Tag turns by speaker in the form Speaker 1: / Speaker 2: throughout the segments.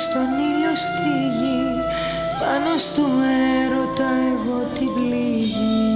Speaker 1: στον ήλιο στη γη, πάνω στο έρωτα εγώ την πληγή.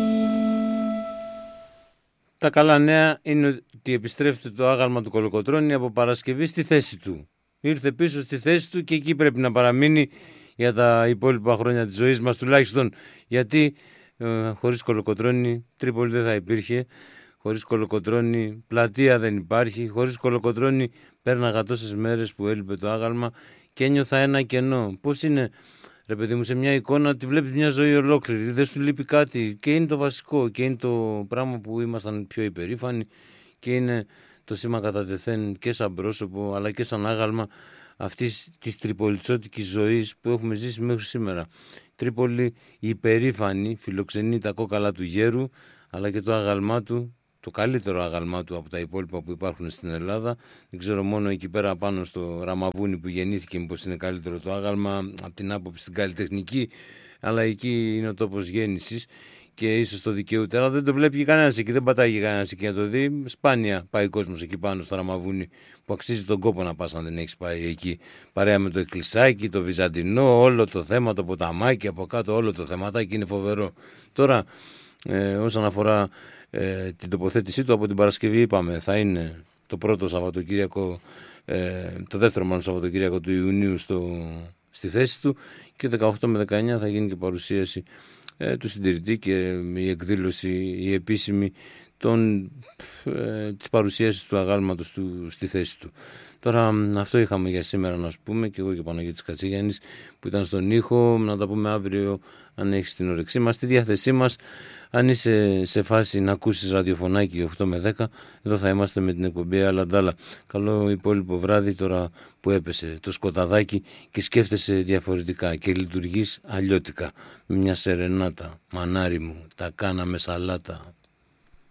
Speaker 2: Τα καλά νέα είναι ότι επιστρέφεται το άγαλμα του Κολοκοτρώνη από Παρασκευή στη θέση του. Ήρθε πίσω στη θέση του και εκεί πρέπει να παραμείνει για τα υπόλοιπα χρόνια της ζωής μας τουλάχιστον, γιατί χωρίς Κολοκοτρώνη Τρίπολη δεν θα υπήρχε, χωρίς Κολοκοτρώνη πλατεία δεν υπάρχει, χωρίς Κολοκοτρώνη πέρναγα τόσες μέρες που έλειπε το άγαλμα και ένιωθα ένα κενό. Πώς είναι, ρε παιδί μου, σε μια εικόνα τη βλέπεις μια ζωή ολόκληρη, δεν σου λείπει κάτι και είναι το βασικό και είναι το πράγμα που ήμασταν πιο υπερήφανοι και είναι το σήμα κατά τεθέν και σαν πρόσωπο αλλά και σαν άγαλμα αυτής της τριπολιτσότικης ζωής που έχουμε ζήσει μέχρι σήμερα. Τρίπολη υπερήφανη, φιλοξενεί τα κόκαλα του γέρου αλλά και το άγαλμά του, το καλύτερο άγαλμά του από τα υπόλοιπα που υπάρχουν στην Ελλάδα. Δεν ξέρω, μόνο εκεί πέρα πάνω στο Ραμαβούνι που γεννήθηκε μήπως είναι καλύτερο το άγαλμα από την άποψη στην καλλιτεχνική, αλλά εκεί είναι ο τόπος γέννησης και ίσως το δικαιούται, αλλά δεν το βλέπει κανένας εκεί, δεν πατάει κανένας εκεί να το δει. Σπάνια πάει κόσμος εκεί πάνω στο Ραμαβούνι που αξίζει τον κόπο να πας αν δεν έχεις πάει εκεί. Παρέα με το εκκλησάκι, το βυζαντινό, όλο το θέμα, το ποταμάκι από κάτω, όλο το θεματάκι είναι φοβερό. Τώρα, όσον αφορά την τοποθέτησή του από την Παρασκευή, είπαμε, θα είναι το πρώτο Σαββατοκύριακο, το δεύτερο μάλλον Σαββατοκύριακο του Ιουνίου στη θέση του και 18 με 19 θα γίνει και παρουσίαση του συντηρητή και η εκδήλωση, η επίσημη της παρουσίασης του αγάλματος του στη θέση του. Τώρα αυτό είχαμε για σήμερα να σου πούμε και εγώ και ο Παναγιώτης Κατσίγιαννης που ήταν στον ήχο. Να τα πούμε αύριο αν έχεις την όρεξή μας, στη διάθεσή μας. Αν είσαι σε φάση να ακούσεις ραδιοφωνάκι 8 με 10, εδώ θα είμαστε με την εκπομπή Αλαντάλα. Καλό υπόλοιπο βράδυ τώρα που έπεσε το σκοταδάκι και σκέφτεσαι διαφορετικά και λειτουργείς αλλιώτικα. Μια σερενάτα, μανάρι μου, τα κάναμε σαλάτα.